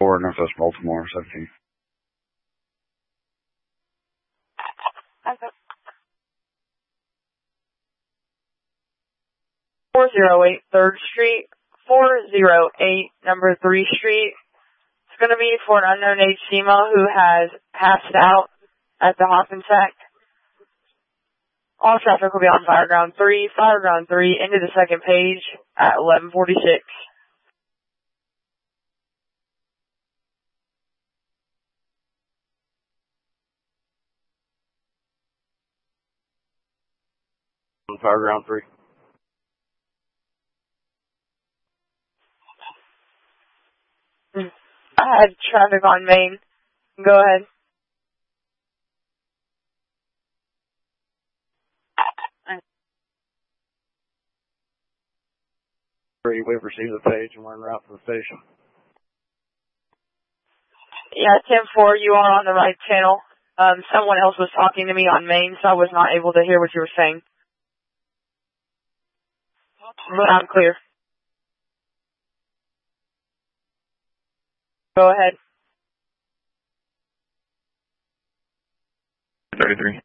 4 Northwest Baltimore, 17. Okay. 408 3rd Street, 408 number 3 Street. It's going to be for an unknown age female who has passed out at the Hoppensack. All traffic will be on Fireground 3, into the second page at 11:46. Fireground 3. I had traffic on Main. Go ahead. We've received the page and we're en route to the station. Yeah, 10-4, you are on the right channel. Someone else was talking to me on Main, so I was not able to hear what you were saying. But I'm clear. Go ahead. 33.